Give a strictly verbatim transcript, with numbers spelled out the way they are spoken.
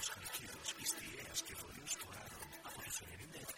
Los χαλκίδους, ιστιέας και δωρείους χωράρων από τους ενενήντα